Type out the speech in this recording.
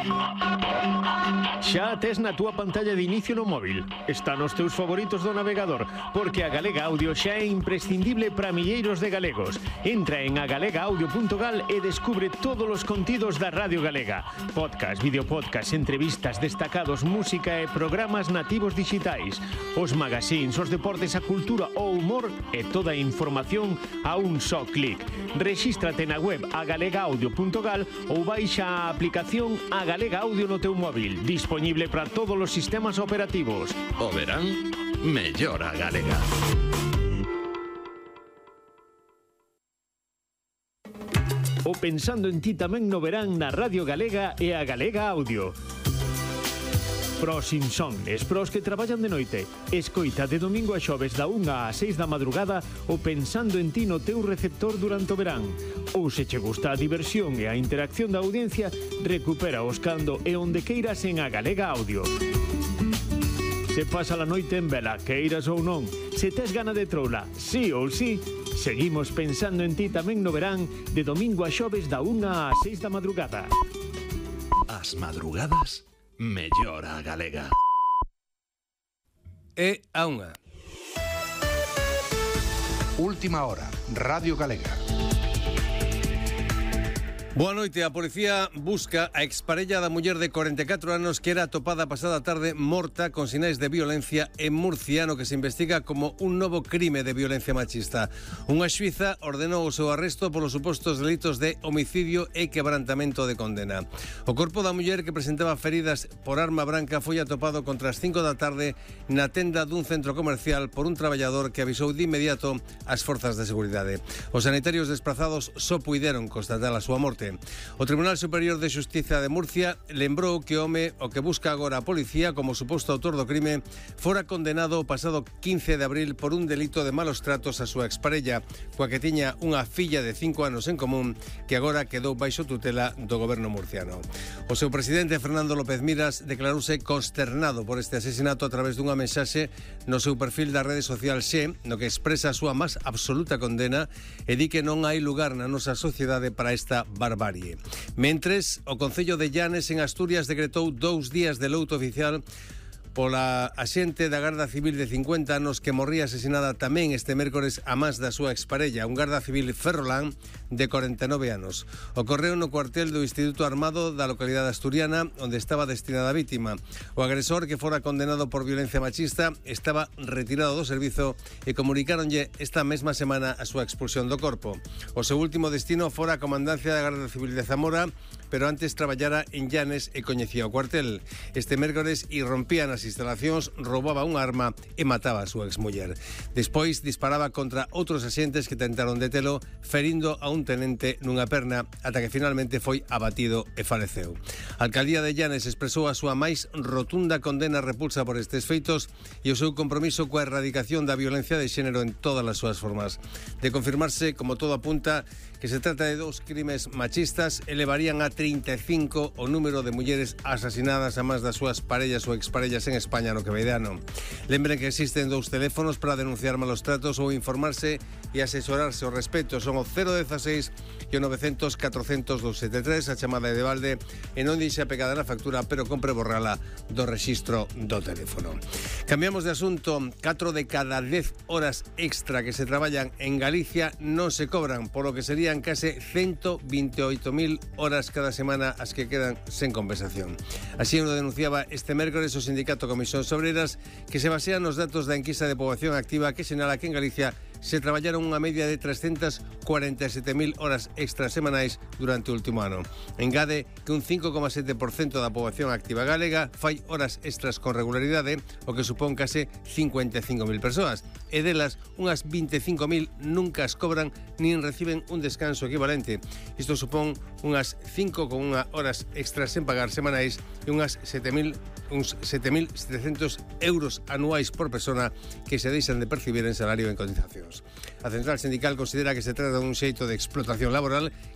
Xa tes na túa pantalla de inicio no móvil. Está nos teus favoritos do navegador, porque a Galega Audio xa é imprescindible para milleiros de galegos. Entra en agalegaudio.gal e descubre todos os contidos da Radio Galega. Podcast, videopodcast, entrevistas, destacados, música e programas nativos digitais. Os magazines, os deportes, a cultura, o humor e toda a información a un só clic. Rexístrate na web agalegaudio.gal ou baixa a aplicación A Galega Audio no teu móvil, disponible para todos os sistemas operativos. O verán, mellor a galega. O Pensando en ti tamén no verán na Radio Galega e a Galega Audio. Pros insomnes, pros que traballan de noite. Escoita de domingo a xoves da 1 a 6 da madrugada o Pensando en ti no teu receptor durante o verán. Ou se che gusta a diversión e a interacción da audiencia, recupera os cando e onde queiras en a Galega Audio. Se pasa a noite en vela, queiras ou non, se tes gana de troula, sí ou sí, seguimos Pensando en ti tamén no verán de domingo a xoves da 1 a 6 da madrugada. As madrugadas, mellor a galega. E a unha. Última hora, Radio Galega. Boa noite. A policía busca a exparella da muller de 44 anos que era atopada pasada tarde morta con sinais de violencia en Murcia, no que se investiga como un novo crime de violencia machista. Unha xuíza ordenou o seu arresto polos supostos delitos de homicidio e quebrantamento de condena. O corpo da muller, que presentaba feridas por arma branca, foi atopado contra as 5 da tarde na tenda dun centro comercial por un traballador que avisou de inmediato as forzas de seguridade. Os sanitarios desprazados só puideron constatar a súa morte. O Tribunal Superior de Xustiza de Murcia lembrou que o home o que busca agora a policía como suposto autor do crime fora condenado o pasado 15 de abril por un delito de malos tratos a súa exparella, coa que tiña unha filla de 5 anos en común que agora quedou baixo tutela do goberno murciano. O seu presidente, Fernando López Miras, declarouse consternado por este asesinato a través dunha mensaxe no seu perfil da rede social Xe, no que expresa a súa máis absoluta condena e di que non hai lugar na nosa sociedade para esta barbarie. Mentres, o Concello de Llanes en Asturias decretou 2 días de luto oficial pola axente da Garda Civil de 50 anos que morría asesinada tamén este mércores a más da súa exparella, un Garda Civil ferrolán de 49 anos. Ocorreu no cuartel do Instituto Armado da localidade asturiana, onde estaba destinada a vítima. O agresor, que fora condenado por violencia machista, estaba retirado do servizo e comunicáronlle esta mesma semana a súa expulsión do corpo. O seu último destino fora a comandancia da Garda Civil de Zamora, pero antes traballara en Llanes e coñecía o cuartel. Este mércores irrompía nas instalacións, roubaba unha arma e mataba a súa exmuller. Despois disparaba contra outros axentes que tentaron detelo, ferindo a un tenente nunha perna, ata que finalmente foi abatido e faleceu. A Alcaldía de Llanes expresou a súa máis rotunda condena e repulsa por estes feitos e o seu compromiso coa erradicación da violencia de xénero en todas as súas formas. De confirmarse, como todo apunta, que se trata de 2 crimes machistas, elevarían a 35 o número de mulleres asasinadas a máis das súas parellas ou exparellas en España no que vai de ano. Lembren que existen 2 teléfonos para denunciar malos tratos ou informarse e asesorarse ao respecto. Son o 016 e o 900 400 273, a chamada de balde, e non deixe pegada na factura, pero compre borrala do rexistro do teléfono. Cambiamos de asunto. 4 de cada 10 horas extra que se traballan en Galicia non se cobran, polo que serían case 128.000 horas cada semana as que quedan sen compensación. Así o denunciaba este mércores o sindicato Comisións Obreras, que se basean nos datos da enquisa de poboación activa que sinala que en Galicia se traballaron unha media de 347.000 horas extras semanais durante o último ano. Engade que un 5,7% da poboación activa galega fai horas extras con regularidade, o que supón case 55.000 persoas, e delas unhas 25.000 nunca as cobran nin reciben un descanso equivalente. Isto supón unhas 5,1 horas extras sen pagar semanais e uns 7.700 euros anuais por persona que se deixan de percibir en salario en cotizacións. A central sindical considera que se trata dun xeito de explotación laboral